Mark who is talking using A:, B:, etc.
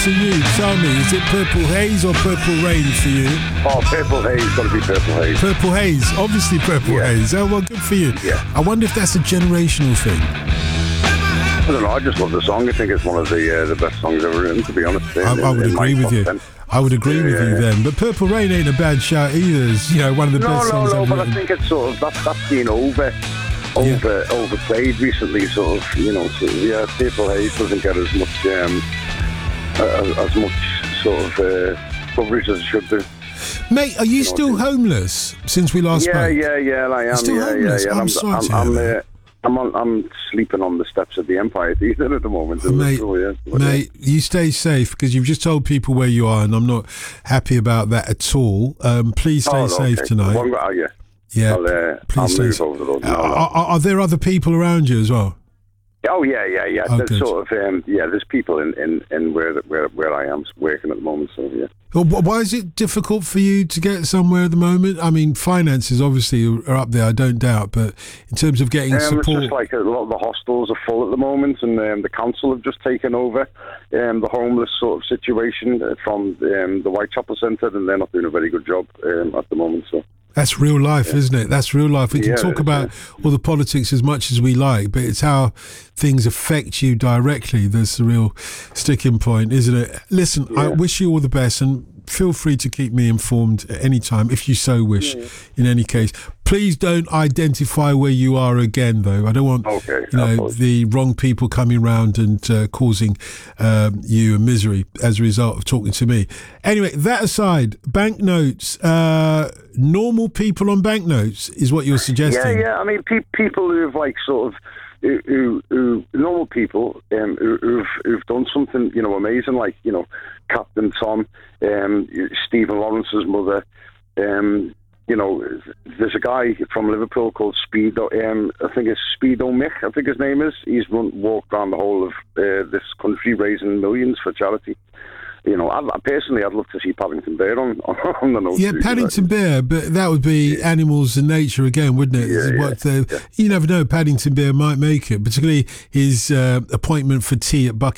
A: to you? Tell me, is it Purple Haze or Purple Rain for you?
B: Oh, Purple Haze, got to be Purple Haze.
A: Purple Haze, obviously Purple Haze. Oh, well, good for you.
B: Yeah.
A: I wonder if that's a generational thing.
B: I don't know, I just love the song. I think it's one of the best songs ever written, to be honest.
A: I would agree with you.
B: 10.
A: I would agree with you then. But Purple Rain ain't a bad shout either. It's, one of the best songs ever
B: but
A: written.
B: I think it's sort of, that's been overplayed recently, sort of, Purple Haze doesn't get as much sort of coverage as it should do.
A: Mate, are you still homeless since we last spoke?
B: I am.
A: You're still homeless?
B: Yeah.
A: I'm sorry to hear that.
B: I'm sleeping on the steps of the Empire Theatre at the moment.
A: Mate, you stay safe, because you've just told people where you are, and I'm not happy about that at all. Please stay safe tonight. Please stay safe.
B: Over the road.
A: Are there other people around you as well?
B: Oh yeah.
A: Oh,
B: there's
A: good.
B: sort of there's people in where I am working at the moment. So yeah.
A: Well, why is it difficult for you to get somewhere at the moment? I mean, finances obviously are up there, I don't doubt, but in terms of getting support...
B: It's just like a lot of the hostels are full at the moment, and the council have just taken over the homeless sort of situation from the Whitechapel Centre, and they're not doing a very good job at the moment, so...
A: That's real life, isn't it? That's real life. We can talk about all the politics as much as we like, but it's how things affect you directly that's the real sticking point, isn't it? Listen, I wish you all the best, and feel free to keep me informed at any time if you so wish. In any case, please don't identify where you are again, though. I don't want the wrong people coming round and causing you a misery as a result of talking to me. Anyway, that aside, banknotes, normal people on banknotes is what you're suggesting.
B: I mean, people who've like sort of who normal people who've done something amazing, like Captain Tom, Stephen Lawrence's mother. There's a guy from Liverpool called Speedo. I think it's Speedo Mick. I think his name is. He's walked around the whole of this country raising millions for charity. I'd love to see Paddington Bear on the notes.
A: Yeah, Paddington Bear, but that would be animals and nature again, wouldn't it? You never know, Paddington Bear might make it, particularly his appointment for tea at Buckingham